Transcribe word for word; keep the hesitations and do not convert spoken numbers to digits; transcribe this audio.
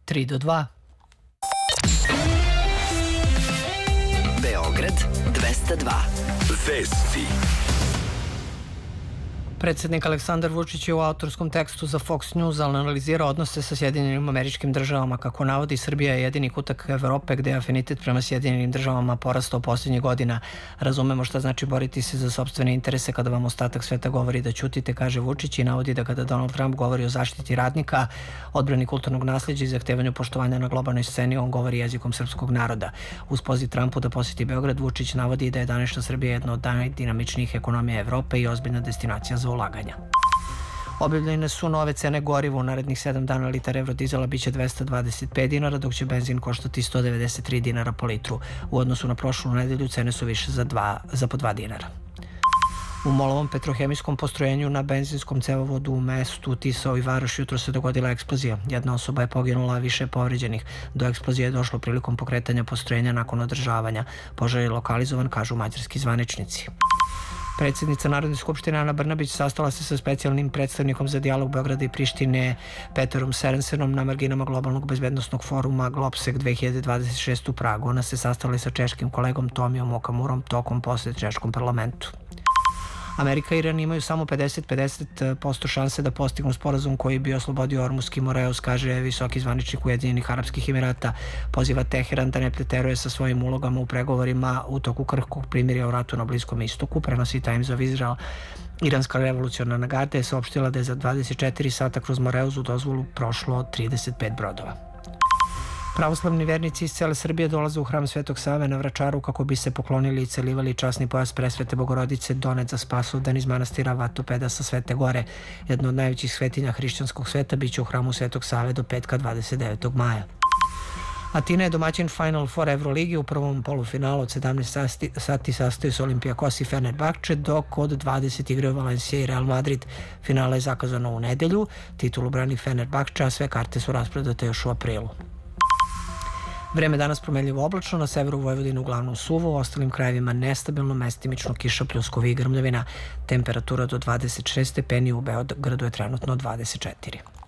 tri do dva. Beograd dvesta dva. Vesti. Predsednik Aleksandar Vučić je u autorskom tekstu za Fox News analizirao odnose sa Sjedinjenim Američkim Državama. Kako navodi, Srbija je jedini kutak Evrope gde je afinitet prema Sjedinjenim Državama porastao posljednjih godina. Razumemo šta znači boriti se za sopstvene interese kada vam ostatak sveta govori da ćutite, kaže Vučić, i navodi da kada Donald Trump govori o zaštiti radnika, odbrani kulturnog nasleđa i zahtevanju poštovanja na globalnoj sceni, on govori jezikom srpskog naroda. Uz poziv Trumpu da posjeti Beograd, Vučić navodi da je današnja Srbija jedna od najdinamičnijih ekonomija Evrope i ozbiljna destinacija za ulaganja. Objavljene su nove cene goriva. U narednih sedam dana litar evrodizela biće dvesta dvadeset pet dinara, dok će benzin koštati sto devedeset tri dinara po litru. U odnosu na prošlu nedelju cene su više za, dva, za po dva dinara. U Molovom petrohemijskom postrojenju na benzinskom cevovodu u mestu Tisao i Varoš jutro se dogodila eksplozija. Jedna osoba je poginula, a više je povređenih. Do eksplozije je došlo prilikom pokretanja postrojenja nakon održavanja. Požar je lokalizovan, kažu mađarski zvaničnici. Predsjednica Narodne skupštine Ana Brnabić sastala se sa specijalnim predstavnikom za dijalog Beograda i Prištine Peterom Serensenom na marginama globalnog bezbednostnog foruma Globsec dve hiljade dvadeset šest u Pragu. Ona se sastala i sa češkim kolegom Tomijom Okamurom tokom posete češkom parlamentu. Amerika i Iran imaju samo pedeset pedeset posto šanse da postignu sporazum koji bi oslobodio Ormuski Moreus, kaže visoki zvaničnik Ujedinjenih Arapskih Emirata. Poziva Teheran da ne preteruje sa svojim ulogama u pregovorima u toku krhkog primirja u ratu na Bliskom istoku, prenosi Times of Israel. Iranska revolucionarna garda je saopštila da je za dvadeset četiri sata kroz Moreuzu dozvolu prošlo trideset pet brodova. Pravoslavni vernici iz cele Srbije dolaze u hram Svetog Save na Vračaru kako bi se poklonili i celivali časni pojas presvete Bogorodice donet za Spasovdan iz manastira Vatopeda sa Svete Gore. Jedno od najvećih svetinja hrišćanskog sveta biće u hramu Svetog Save do petka dvadeset devetog maja. Atina je domaćin Final Four Evroligi. U prvom polufinalu od sedamnaest sati sastaju se Olympiakos i Fenerbahče, dok od dvadeset igraju Valencia i Real Madrid. Finale je zakazano u nedelju, titulu brani Fenerbahče, a sve karte su rasprodate još u aprilu. Vreme danas promenljivo oblačno, na severu Vojvodine uglavnom suvo, u ostalim krajevima nestabilno, mestimično kiša, pljuskovi i grmljavina. Temperatura do dvadeset šest stepeni, u Beogradu je trenutno dvadeset četiri.